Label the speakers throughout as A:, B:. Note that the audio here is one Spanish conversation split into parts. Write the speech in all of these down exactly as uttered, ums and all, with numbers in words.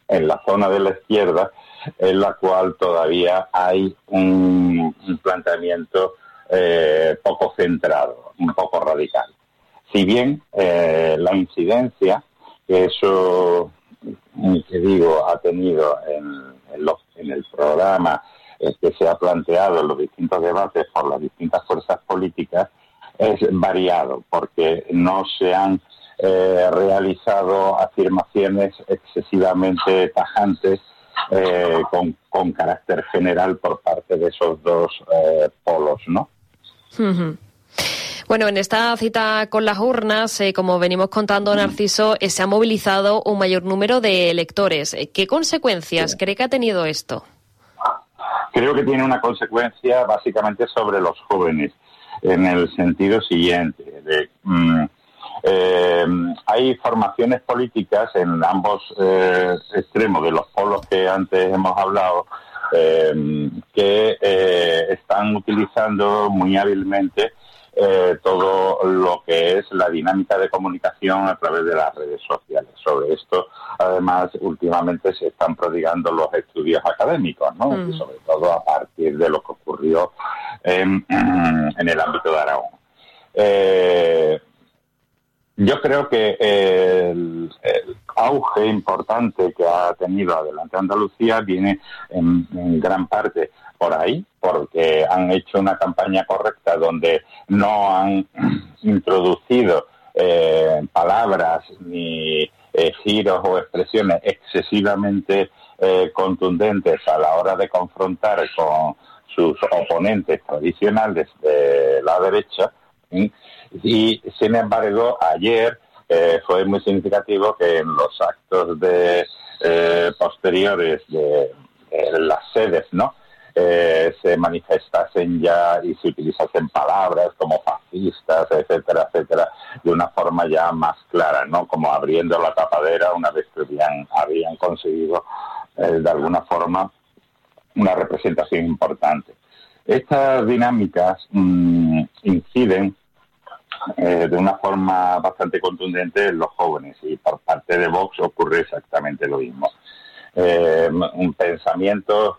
A: en la zona de la izquierda, en la cual todavía hay un, un planteamiento eh, poco centrado, un poco radical. Si bien eh, la incidencia que eso, que digo, ha tenido en, en, los, en el programa eh, que se ha planteado en los distintos debates por las distintas fuerzas políticas es variado, porque no se han eh, realizado afirmaciones excesivamente tajantes eh, con, con carácter general por parte de esos dos eh, polos, ¿no?
B: Uh-huh. Bueno, en esta cita con las urnas, eh, como venimos contando, Narciso, eh, se ha movilizado un mayor número de electores. ¿Qué consecuencias sí. cree que ha tenido esto?
A: Creo que tiene una consecuencia básicamente sobre los jóvenes, en el sentido siguiente. De, mm, eh, hay formaciones políticas en ambos eh, extremos de los polos que antes hemos hablado, eh, que eh, están utilizando muy hábilmente Eh, todo lo que es la dinámica de comunicación a través de las redes sociales. Sobre esto, además, últimamente se están prodigando los estudios académicos, ¿no? Mm. Y sobre todo a partir de lo que ocurrió en, en el ámbito de Aragón. Eh, yo creo que el, el auge importante que ha tenido Adelante Andalucía viene en, en gran parte por ahí, porque han hecho una campaña correcta donde no han introducido eh, palabras ni eh, giros o expresiones excesivamente eh, contundentes a la hora de confrontar con sus oponentes tradicionales de la derecha. ¿sí? Y, sin embargo, ayer eh, fue muy significativo que en los actos de eh, posteriores de, de las sedes, ¿no? Eh, se manifestasen ya y se utilizasen palabras como fascistas, etcétera, etcétera, de una forma ya más clara, ¿no? Como abriendo la tapadera una vez que habían, habían conseguido eh, de alguna forma una representación importante. Estas dinámicas mmm, inciden eh, de una forma bastante contundente en los jóvenes, y por parte de Vox ocurre exactamente lo mismo. Eh, un pensamiento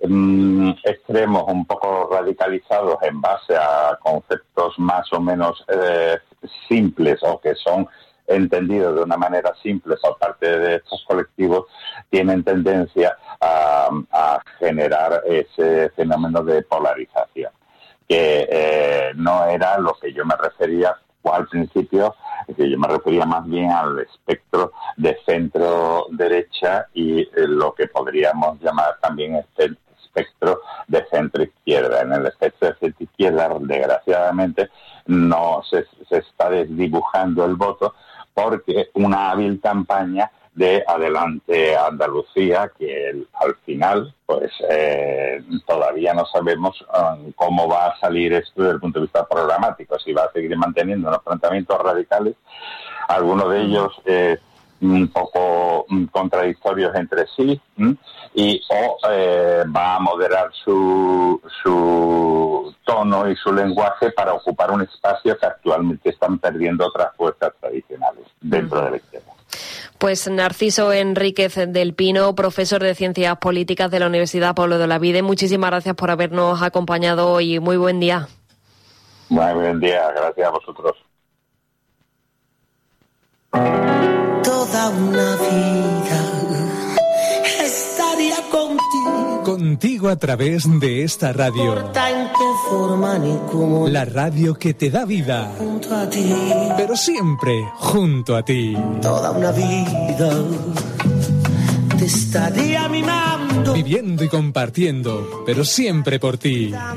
A: extremos un poco radicalizados en base a conceptos más o menos eh, simples o que son entendidos de una manera simple por parte de estos colectivos, tienen tendencia a, a generar ese fenómeno de polarización, que eh, no era lo que yo me refería al principio, que yo me refería más bien al espectro de centro-derecha y eh, lo que podríamos llamar también el espectro de centro-izquierda. En el espectro de centro-izquierda, desgraciadamente, no se, se está desdibujando el voto porque una hábil campaña de Adelante Andalucía, que el, al final, pues eh, todavía no sabemos um, cómo va a salir esto desde el punto de vista programático, si va a seguir manteniendo unos planteamientos radicales, algunos de ellos eh, un poco um, contradictorios entre sí, um, y o eh, va a moderar su, su tono y su lenguaje para ocupar un espacio que actualmente están perdiendo otras fuerzas tradicionales dentro de la izquierda.
B: Pues Narciso Enríquez del Pino, profesor de Ciencias Políticas de la Universidad Pablo de Olavide, muchísimas gracias por habernos acompañado hoy. Muy buen día.
A: Muy buen día, gracias a vosotros.
C: Toda una vida estaría contigo.
D: Contigo a través de esta radio.
C: En qué forma ni cómo.
D: La radio que te da vida.
C: Junto a ti.
D: Pero siempre junto a ti.
C: Toda una vida te estaría mimando.
D: Viviendo y compartiendo, pero siempre por ti.